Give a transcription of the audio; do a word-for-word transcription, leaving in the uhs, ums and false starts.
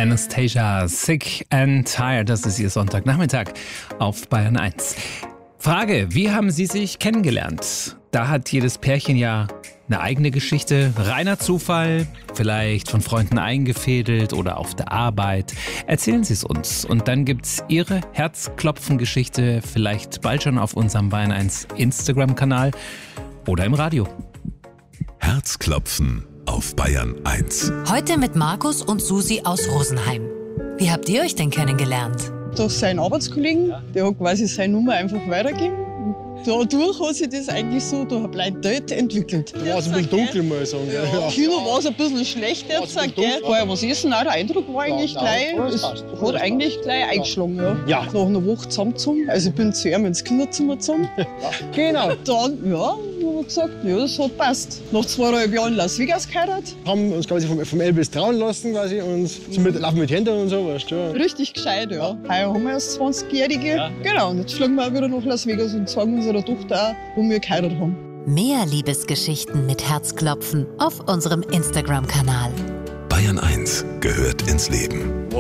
Anastasia, Sick and Tired, das ist ihr Sonntagnachmittag auf Bayern eins. Frage, wie haben Sie sich kennengelernt? Da hat jedes Pärchen ja eine eigene Geschichte. Reiner Zufall, vielleicht von Freunden eingefädelt oder auf der Arbeit. Erzählen Sie es uns. Und dann gibt's Ihre Herzklopfen-Geschichte vielleicht bald schon auf unserem Bayern eins Instagram-Kanal oder im Radio. Herzklopfen auf Bayern eins. Heute mit Markus und Susi aus Rosenheim. Wie habt ihr euch denn kennengelernt? Durch seinen Arbeitskollegen, der hat quasi seine Nummer einfach weitergegeben. Dadurch hat sich das eigentlich so durch eine Blindheit entwickelt. Da war es ein bisschen dunkel, muss ich sagen. Ja. Ja. Kino war es ein bisschen schlecht jetzt, gell? Vorher was essen, auch der Eindruck war eigentlich Ja, gleich, ja, es passt. hat eigentlich gleich eingeschlagen. Ja. Ja. Nach einer Woche zusammengezogen, also ich bin zu ihm ins Kinderzimmer gezogen. Genau. Dann, ja, haben wir gesagt, ja, das hat passt. Nach zweieinhalb Jahren in Las Vegas geheiratet. Haben uns quasi vom, vom Elvis trauen lassen quasi und zum mit, laufen mit Händen und so, weißt du. Ja. Richtig gescheit, ja. Heuer haben wir erst zwanzigjährige. Ja. Genau, und jetzt fliegen wir auch wieder nach Las Vegas und sagen unserer Tochter auch, wo wir geheiratet haben. Mehr Liebesgeschichten mit Herzklopfen auf unserem Instagram-Kanal. Bayern eins gehört ins Leben.